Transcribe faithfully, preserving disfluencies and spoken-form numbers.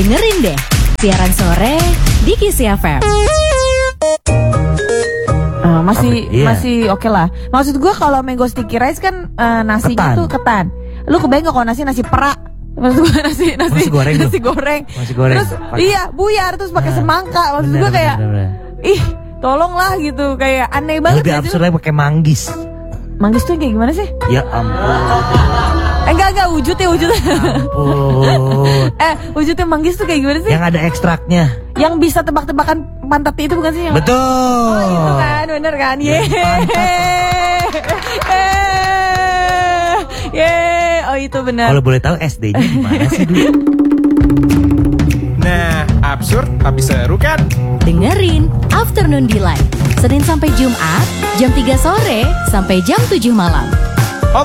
Dengerin deh siaran sore di Kiss F M. Uh, masih Apa, iya. masih oke lah. Maksud gue kalau mango sticky rice kan uh, nasinya Ketan. tuh ketan. Lu kebayang gak kalau nasi nasi perak? Maksud gue nasi nasi Nasi goreng nasi tuh. goreng. Nasi goreng. Terus Pakai- iya buyar terus pakai Nah, semangka. Maksud bener, gue kayak bener, bener. ih tolonglah gitu kayak aneh banget. Lebih gak sih? absurd lagi pakai manggis. Manggis tuh kayak gimana sih? Ya ampun. Eh, enggak enggak wujudnya wujudnya. Ampun. eh wujudnya manggis tuh kayak gimana sih? Yang ada ekstraknya. Yang bisa tebak-tebakan pantatnya itu bukan sih? Yang... Betul. Oh, itu kan bener kan? Yang Yeay. Yeay. Oh itu benar. Kalau boleh tahu S D-nya di mana sih dulu? Nah, absurd tapi seru kan? Dengerin Afternoon Delight Senin sampai Jumat jam tiga sore sampai jam tujuh malam